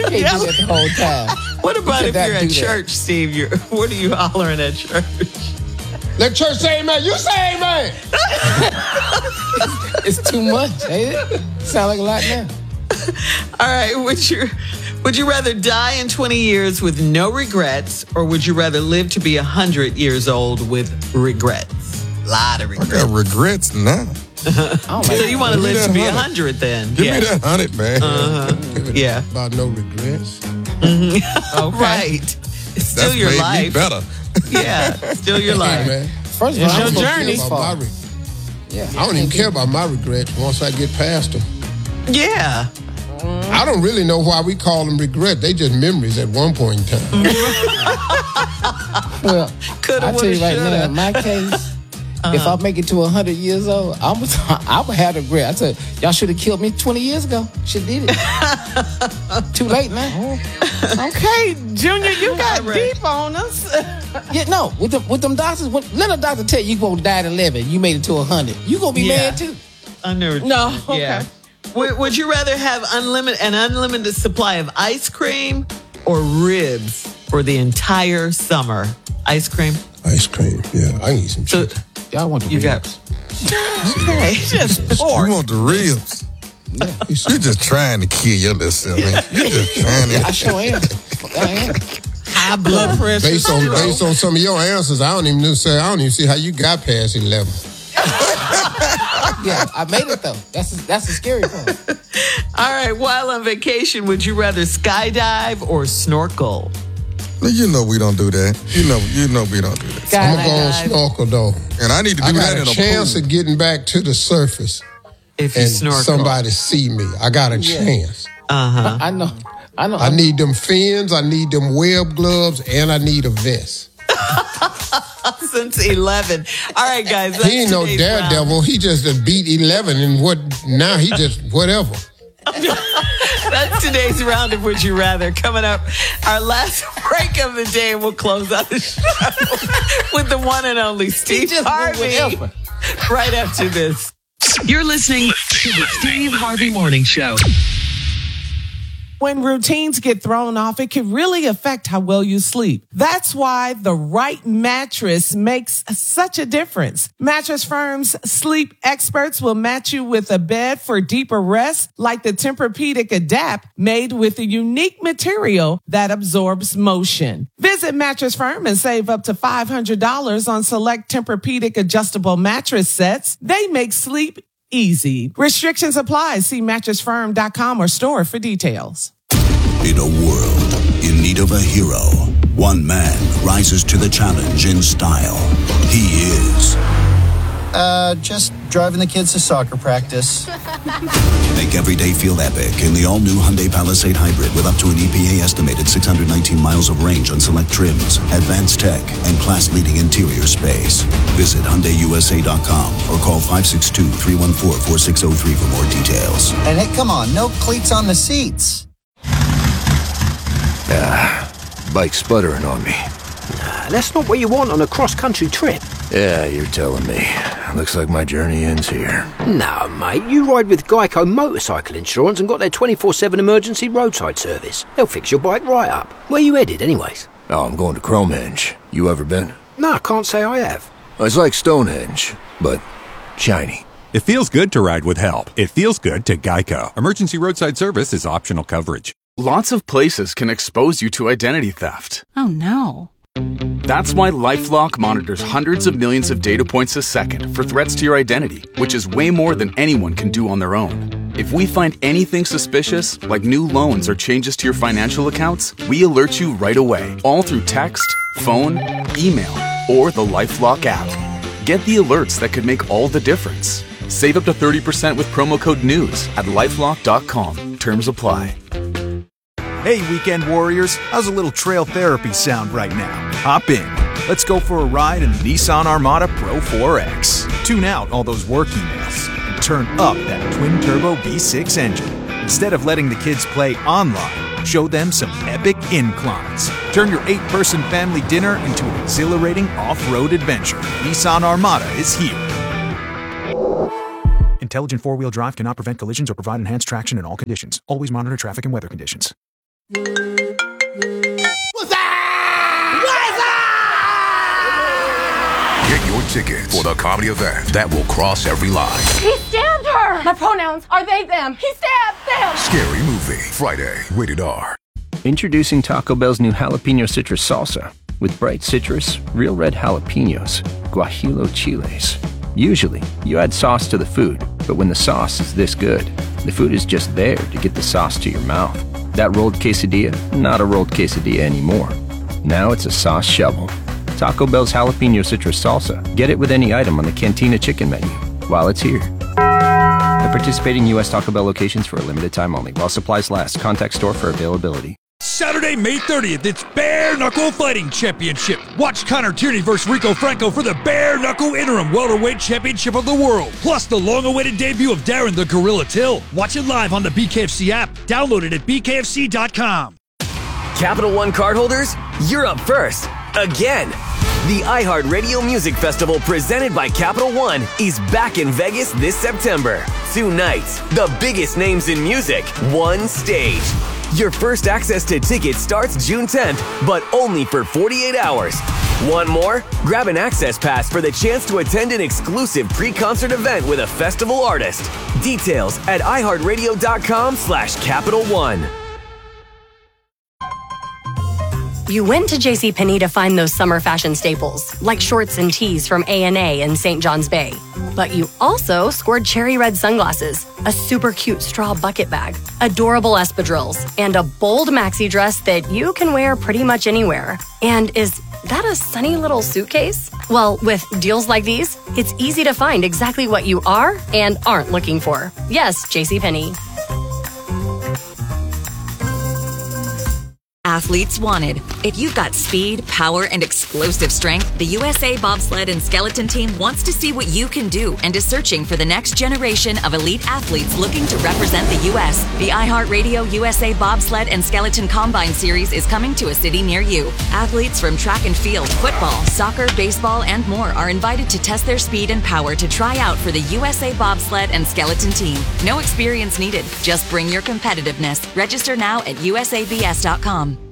can't do that the whole time. What about if cannot you're do at that. church, Steve? What are you hollering at church? Let church say amen. You say amen. It's too much, ain't it? Sound like a lot now. All right, would you rather die in 20 years with no regrets, or would you rather live to be 100 years old with regrets? A lot of I regrets. got regrets now. So you want to Give me live to that be 100. 100 then? Give me that 100, man. Yeah. About no regrets. Okay. Right. It's still That's your made life. me better. Yeah, still your Hey, life. man. First of all, I I'm don't gonna care journey about far. my Yeah. I don't even care about my regrets once I get past them. Yeah. I don't really know why we call them regret. They just memories at one point in time. Well, Coulda, I tell you woulda, right now, shoulda. in my case, if I make it to 100 years old, I'm gonna have regret. I tell you, y'all should have killed me 20 years ago. Should did it. Too late now. Okay, Junior, you got Right. deep on us. Yeah, no, with them doctors, let a doctor tell you gonna die at 11, you made it to 100. You gonna be Yeah. mad too. No, okay. Yeah. Would you rather have an unlimited supply of ice cream or ribs for the entire summer? Ice cream. Ice cream. Yeah, I can eat some So chicken. Y'all want the you ribs. got. Okay. Just You want the ribs. You're just trying to kill your little self. Man. You're just trying to. I sure am. I am. High blood pressure. Based on some of your answers, I don't even see how you got past 11. Yeah, I made it though. That's the scary part. All right. While on vacation, would you rather skydive or snorkel? You know we don't do that. You know we don't do that. I'm going to go on Skydive snorkel, though. And I need to I do got that in a a chance pool. of getting back to the surface if you and snorkel. somebody see me. I got a chance. I know. I need them fins, I need them web gloves, and I need a vest. Since 11. All right, guys. He ain't no today's daredevil. round. He just beat 11 and now he just whatever. That's today's round of Would You Rather. Coming up, our last break of the day, and we'll close out the show with the one and only Steve just Harvey. whatever. Right after this. You're listening to the Steve Harvey Morning Show. When routines get thrown off, it can really affect how well you sleep. That's why the right mattress makes such a difference. Mattress Firm's sleep experts will match you with a bed for deeper rest, like the Tempur-Pedic Adapt, made with a unique material that absorbs motion. Visit Mattress Firm and save up to $500 on select Tempur-Pedic adjustable mattress sets. They make sleep easy. Restrictions apply. See mattressfirm.com or store for details. In a world in need of a hero, one man rises to the challenge in style. He is Just driving the kids to soccer practice. Make every day feel epic in the all-new Hyundai Palisade Hybrid with up to an EPA estimated 619 miles of range on select trims, advanced tech, and class-leading interior space. Visit HyundaiUSA.com or call 562-314-4603 for more details. And hey, come on, no cleats on the seats. Bike's sputtering on me. That's not what you want on a cross-country trip. Yeah, you're telling me. Looks like my journey ends here. No, mate, you ride with Geico Motorcycle Insurance and got their 24/7 emergency roadside service. They'll fix your bike right up. Where you headed, anyways? Oh, I'm going to Cromenge. You ever been? No, I can't say I have. It's like Stonehenge, but shiny. It feels good to ride with help. It feels good to Geico. Emergency roadside service is optional coverage. Lots of places can expose you to identity theft. Oh no. That's why LifeLock monitors hundreds of millions of data points a second for threats to your identity, which is way more than anyone can do on their own. If we find anything suspicious, like new loans or changes to your financial accounts, we alert you right away, all through text, phone, email, or the LifeLock app. Get the alerts that could make all the difference. Save up to 30% with promo code NEWS at LifeLock.com. Terms apply. Hey, weekend warriors, how's a little trail therapy sound right now? Hop in. Let's go for a ride in the Nissan Armada Pro 4X. Tune out all those work emails and turn up that twin-turbo V6 engine. Instead of letting the kids play online, show them some epic inclines. Turn your 8-person family dinner into an exhilarating off-road adventure. Nissan Armada is here. Intelligent four-wheel drive cannot prevent collisions or provide enhanced traction in all conditions. Always monitor traffic and weather conditions. Get your tickets for the comedy event that will cross every line. He stabbed her! My pronouns are they, them. He stabbed them! Scary Movie, Friday, rated R. Introducing Taco Bell's new jalapeno citrus salsa. With bright citrus, real red jalapenos, guajillo chiles. Usually, you add sauce to the food, but when the sauce is this good, the food is just there to get the sauce to your mouth. That rolled quesadilla, not a rolled quesadilla anymore. Now it's a sauce shovel. Taco Bell's jalapeno citrus salsa. Get it with any item on the Cantina chicken menu while it's here. At participating U.S. Taco Bell locations for a limited time only. While supplies last. Contact store for availability. Saturday, May 30th, it's Bare Knuckle Fighting Championship. Watch Connor Tierney versus Rico Franco for the Bare Knuckle Interim Welterweight Championship of the World. Plus the long-awaited debut of Darren the Gorilla Till. Watch it live on the BKFC app. Download it at bkfc.com. Capital One cardholders, you're up first. Again. The iHeartRadio Music Festival presented by Capital One is back in Vegas this September. 2 nights, the biggest names in music, one stage. Your first access to tickets starts June 10th, but only for 48 hours. Want more? Grab an access pass for the chance to attend an exclusive pre-concert event with a festival artist. Details at iHeartRadio.com/Capital One. You went to JCPenney to find those summer fashion staples, like shorts and tees from A&A and St. John's Bay. But you also scored cherry red sunglasses, a super cute straw bucket bag, adorable espadrilles, and a bold maxi dress that you can wear pretty much anywhere. And is that a sunny little suitcase? Well, with deals like these, it's easy to find exactly what you are and aren't looking for. Yes, JCPenney. Athletes wanted. If you've got speed, power, and explosive strength, the USA Bobsled and Skeleton Team wants to see what you can do and is searching for the next generation of elite athletes looking to represent the U.S. The iHeartRadio USA Bobsled and Skeleton Combine Series is coming to a city near you. Athletes from track and field, football, soccer, baseball, and more are invited to test their speed and power to try out for the USA Bobsled and Skeleton Team. No experience needed. Just bring your competitiveness. Register now at usabs.com.